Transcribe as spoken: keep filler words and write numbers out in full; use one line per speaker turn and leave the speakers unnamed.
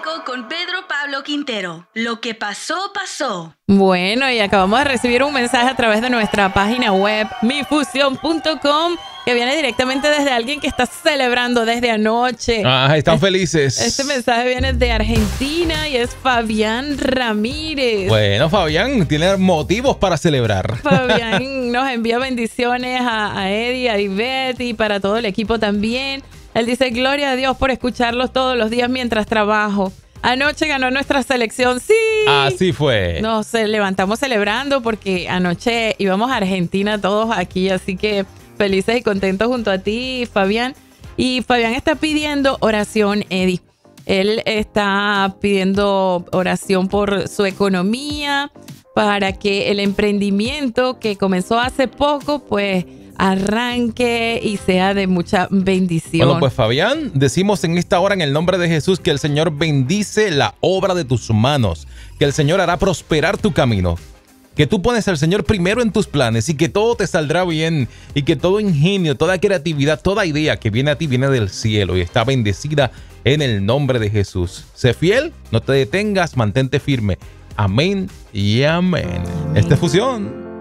México con Pedro Pablo Quintero. Lo que pasó, pasó.
Bueno, y acabamos de recibir un mensaje a través de nuestra página web, mi fusión punto com, que viene directamente desde alguien que está celebrando desde anoche.
Ah, están felices.
Este mensaje viene de Argentina y es Fabián Ramírez.
Bueno, Fabián tiene motivos para celebrar.
Fabián nos envía bendiciones a, a Eddie, a Ivette y para todo el equipo también. Él dice, gloria a Dios por escucharlos todos los días mientras trabajo. Anoche ganó nuestra selección, sí.
Así fue.
Nos eh, levantamos celebrando porque anoche íbamos a Argentina todos aquí, así que felices y contentos junto a ti, Fabián. Y Fabián está pidiendo oración, Eddie. Él está pidiendo oración por su economía, para que el emprendimiento que comenzó hace poco, pues arranque y sea de mucha bendición.
Bueno, pues Fabián, decimos en esta hora en el nombre de Jesús que el Señor bendice la obra de tus manos, que el Señor hará prosperar tu camino, que tú pones al Señor primero en tus planes y que todo te saldrá bien y que todo ingenio, toda creatividad, toda idea que viene a ti viene del cielo y está bendecida en el nombre de Jesús. Sé fiel, no te detengas, mantente firme. Amén y amén. Esta es Fusión.